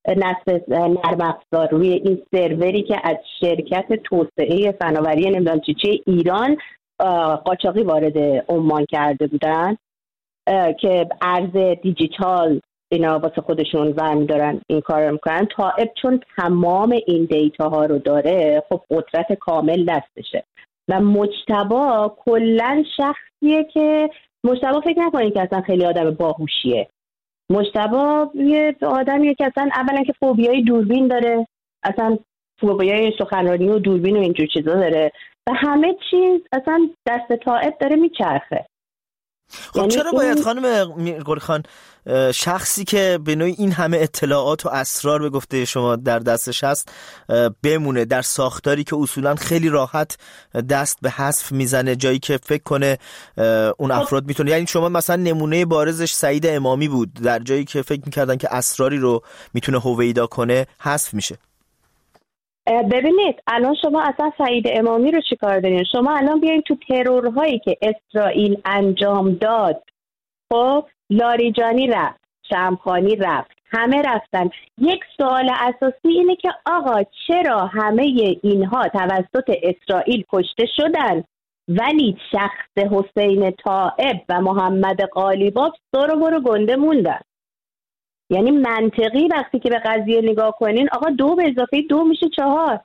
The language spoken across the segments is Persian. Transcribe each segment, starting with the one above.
نرم افزار روی این سروری که از شرکت توسعه فناوری نمیدونم چی ایران قاچاقی وارد عمان کرده بودن که ارز دیجیتال اینا واسه خودشون برمی دارن این کار رو میکنن. طائب چون تمام این دیتا ها رو داره، خب قدرت کامل دستشه. و مجتبی کلن شخصیه که مجتبی فکر نکنید که اصلا خیلی آدم باهوشیه. مجتبی یه آدمیه که اصلا اولا که فوبیای دوربین داره، اصلا فوبیای سخنرانی و دوربین و اینجور چیزا داره و همه چیز اصلا دست طائب داره میچرخه. خب چرا باید خانم میرقلی خان شخصی که به نوعی این همه اطلاعات و اسرار به گفته شما در دستش هست بمونه در ساختاری که اصولا خیلی راحت دست به حذف میزنه، جایی که فکر کنه اون افراد میتونه، یعنی شما مثلا نمونه بارزش سعید امامی بود، در جایی که فکر میکردن که اسراری رو میتونه هویدا کنه حذف میشه. ببینید الان شما اصلا سعید امامی رو چی کار دارین؟ شما الان بیاین تو ترورهایی که اسرائیل انجام داد، خب لاریجانی رفت، شمخانی رفت، همه رفتن. یک سوال اساسی اینه که آقا چرا همه اینها توسط اسرائیل کشته شدن ولی شخص حسین طائب و محمد قالیباف برو گنده موندن؟ یعنی منطقی وقتی که به قضیه نگاه کنین، آقا 2 به اضافه 2 میشه 4.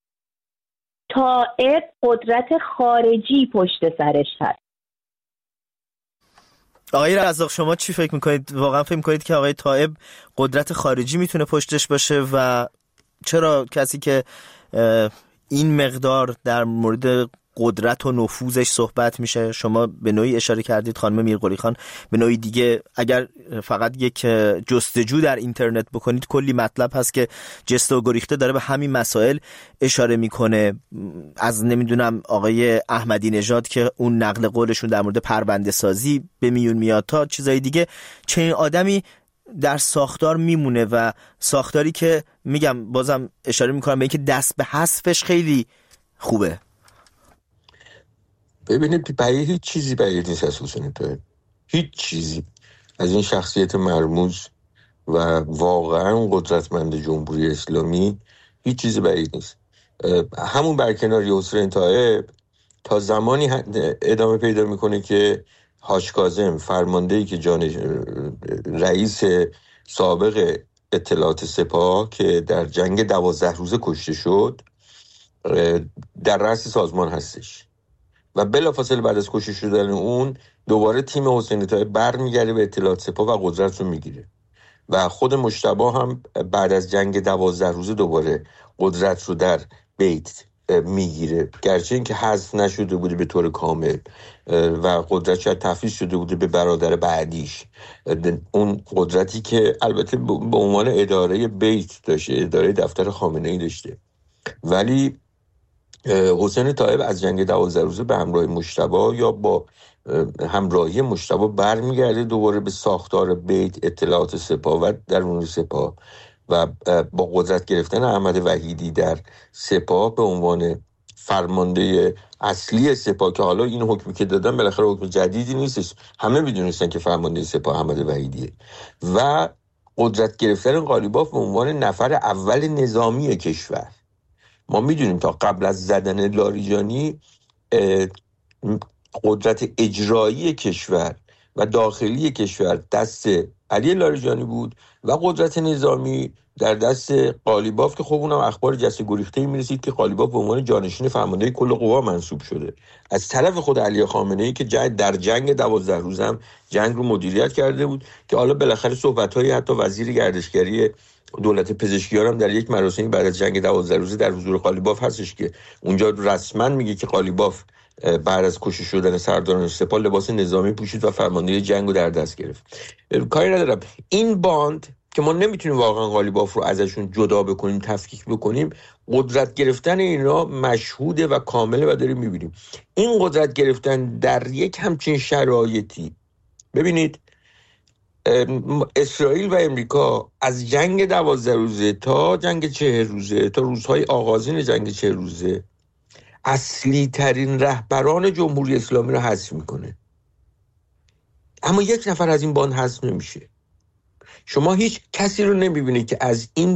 طائب قدرت خارجی پشت سرش هست. آقای رزاق شما چی فکر میکنید؟ واقعا فکر میکنید که آقای طائب قدرت خارجی میتونه پشتش باشه و چرا کسی که این مقدار در مورد قدرت و نفوذش صحبت میشه، شما به نوعی اشاره کردید خانم میرقلی خان، به نوعی دیگه اگر فقط یک جستجو در اینترنت بکنید کلی مطلب هست که جسته و گریخته داره به همین مسائل اشاره میکنه، از نمیدونم آقای احمدی نژاد که اون نقل قولشون در مورد پرونده سازی به میون میاد تا چیزای دیگه. چنین آدمی در ساختار میمونه و ساختاری که میگم بازم اشاره میکنم به اینکه دست به حذفش خیلی خوبه. ببینید برای هیچ چیزی بعید نیست از حسین طائب، هیچ چیزی از این شخصیت مرموز و واقعا قدرتمند جمهوری اسلامی هیچ چیزی بعید نیست. همون برکناری حسین طائب تا زمانی ادامه پیدا میکنه که حاج کاظم فرماندهی که رئیس سابق اطلاعات سپاه که در جنگ 12 روزه کشته شد در رأس سازمان هستش و بلافاصله بعد از کشته شدن اون دوباره تیم حسین طائب برمیگرده به اطلاعات سپاه و قدرت رو میگیره و خود مجتبی هم بعد از جنگ 12 روزه دوباره قدرت رو در بیت میگیره، گرچه اینکه حذف نشده بوده به طور کامل و قدرت شاید تفویض شده بوده به برادر بعدیش، اون قدرتی که البته به عنوان اداره بیت داشته، اداره دفتر خامنه‌ای داشته، ولی حسین طائب از جنگ 12 روزه به همراه مجتبی یا با همراهی مجتبی برمیگرده دوباره به ساختار بیت، اطلاعات سپاه و درون سپاه و با قدرت گرفتن احمد وحیدی در سپاه به عنوان فرمانده اصلی سپاه که حالا این حکمی که دادن بالاخره حکم جدیدی نیستش، همه میدونستن که فرمانده سپاه احمد وحیدیه، و قدرت گرفتن قالیباف به عنوان نفر اول نظامی کشور. ما میدونیم تا قبل از زدن لاریجانی قدرت اجرایی کشور و داخلی کشور دست علی لاریجانی بود و قدرت نظامی در دست قالیباف که خب اونم اخبار جسته گریخته‌ای میرسید که قالیباف به عنوان جانشین فرمانده کل قوا منصوب شده از طرف خود علی خامنه‌ای که در جنگ 12 روز هم جنگ رو مدیریت کرده بود که حالا بالاخره صحبت‌های حتی وزیر گردشگری دولت پزشکیار هم در یک مراسمی بعد از جنگ 12 روزه در حضور قالیباف هستش که اونجا رسما میگه که قالیباف بعد از کشته شدن سرداران سپاه لباس نظامی پوشید و فرماندهی جنگ رو در دست گرفت. کاری ندارم این باند که ما نمیتونیم واقعا قالیباف رو ازشون جدا بکنیم، تفکیک بکنیم، قدرت گرفتن اینا مشهوده و کامله و داریم میبینیم این قدرت گرفتن در یک همچین شرایطی. ببینید اسرائیل و امریکا از جنگ 12 روزه تا جنگ 40 روزه تا روزهای آغازین جنگ 40 روزه اصلی ترین رهبران جمهوری اسلامی رو حذف میکنه، اما یک نفر از این باند حذف نمیشه. شما هیچ کسی رو نمیبینید که از این